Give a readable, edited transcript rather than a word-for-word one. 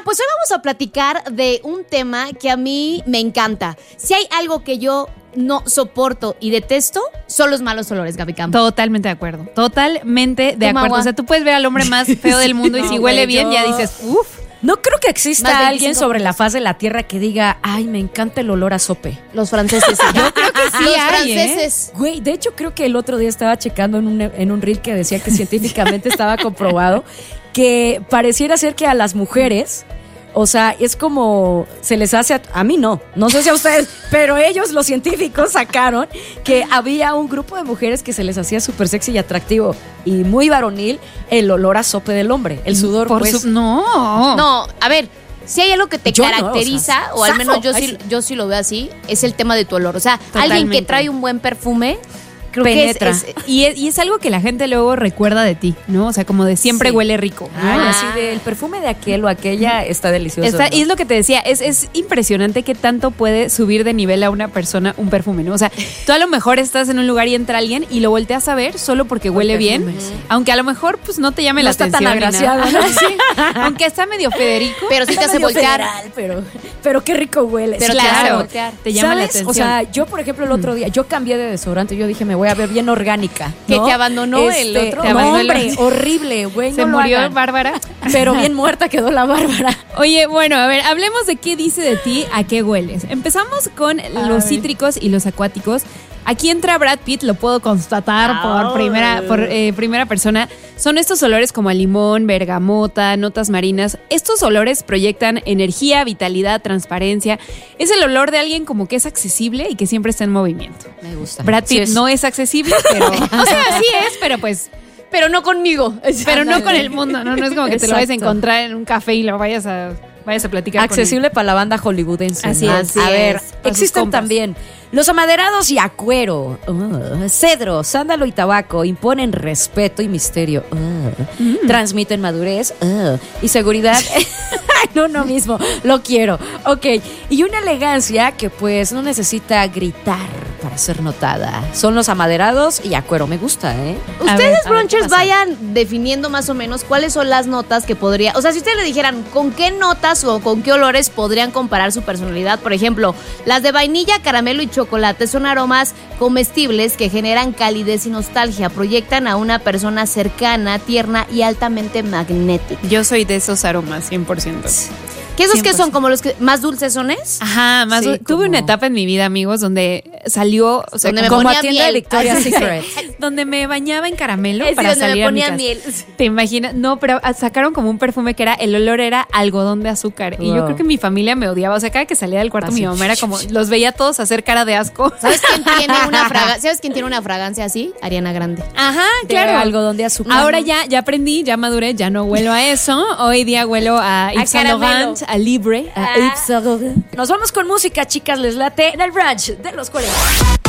pues hoy vamos a platicar de un tema que a mí me encanta. Si hay algo que yo no soporto y detesto, son los malos olores, Gaby Campo. Totalmente de acuerdo. Totalmente de acuerdo. Agua. O sea, tú puedes ver al hombre más feo del mundo y si huele bien, ya dices, uff. No creo que Más exista 25 alguien sobre la faz de la tierra que diga, ay, me encanta el olor a sope. Los franceses. Yo creo que sí. Los hay, franceses. Güey, de hecho creo que el otro día estaba checando en un reel que decía que científicamente estaba comprobado que pareciera ser que a las mujeres, o sea, es como se les hace a mí no sé si a ustedes, pero ellos, los científicos, sacaron que había un grupo de mujeres que se les hacía súper sexy y atractivo y muy varonil el olor a sope del hombre, el sudor, pues. No. No, a ver, si hay algo que te Yo no, caracteriza, o sea, o al menos zafo. Ay, yo sí lo veo así, es el tema de tu olor. O sea, alguien que Totalmente. trae un buen perfume, creo Penetra. que Y es algo que la gente luego recuerda de ti, ¿no? O sea, como de siempre Sí. huele rico. Ay, Ah. así el perfume de aquel o aquella está delicioso. ¿no? Y es lo que te decía, es impresionante que tanto puede subir de nivel a una persona un perfume, ¿no? O sea, tú a lo mejor estás en un lugar y entra alguien y lo volteas a ver solo porque huele bien, perfume, sí. aunque a lo mejor pues no te llame No la está atención. tan ni nada. agraciado, ¿no? Sí. Aunque está medio Federico, pero sí te Está hace medio voltear. federal, pero qué rico huele. Pero Sí, te hace claro, voltear. te llama la ¿sabes? atención. O sea, yo, por ejemplo, el otro día, yo cambié de desodorante. Yo dije, me voy a ver bien orgánica. Que ¿no? te abandonó el otro. Te No, abandonó el hombre, otro. horrible, güey. se no lo murió hagan. Bárbara. Pero bien muerta quedó la Bárbara. Oye, bueno, a ver, hablemos de qué dice de ti, a qué hueles. Empezamos con los cítricos y los acuáticos. Aquí entra Brad Pitt, lo puedo constatar por primera persona. Son estos olores como a limón, bergamota, notas marinas. Estos olores proyectan energía, vitalidad, transparencia. Es el olor de alguien como que es accesible y que siempre está en movimiento. Me gusta. Brad Pitt Sí, no es accesible, pero... O sea, sí es, pero pues... Pero no conmigo. Pero no con el mundo, ¿no? No es como que te lo vayas a Exacto. encontrar en un café y lo vayas a platicar accesible para la banda hollywoodense. Así ¿no? es. A ver, Para sus existen compas. también los amaderados y a cuero. Cedro, sándalo y tabaco imponen respeto y misterio. Transmiten madurez y seguridad. No mismo, lo quiero. Ok, y una elegancia que pues no necesita gritar para ser notada. Son los amaderados y a cuero. Me gusta, ¿eh? Ustedes, ¿qué brunchers, pasa? vayan definiendo más o menos cuáles son las notas que podría... O sea, si ustedes le dijeran con qué notas o con qué olores podrían comparar su personalidad. Por ejemplo, las de vainilla, caramelo y chocolate son aromas comestibles que generan calidez y nostalgia. Proyectan a una persona cercana, tierna y altamente magnética. Yo soy de esos aromas, 100%. ¿Qué esos que 100%. son como los que más dulcesones? Ajá, más Sí, tuve como- una etapa en mi vida, amigos, donde salió, o sea, Donde me Como ponía a tienda de miel. Victoria's Ay, Secret. donde me bañaba en caramelo Sí, para donde salir me a mi ponía casa. miel. ¿Te imaginas? No, pero sacaron como un perfume que era, el olor era algodón de azúcar. Y yo Wow. creo que mi familia me odiaba. O sea, cada que salía del cuarto Así. mi mamá era como, los veía todos hacer cara de asco. ¿Sabes quién tiene una fragancia? ¿Sabes quién tiene una fragancia así? Ariana Grande. Ajá, De claro. algodón de azúcar. Ahora ya aprendí, ya maduré, ya no huelo a eso. Hoy día huelo a Yves Saint caramelo. Laurent, a Libre. Nos vamos con música, chicas, les late en el brunch de los 40.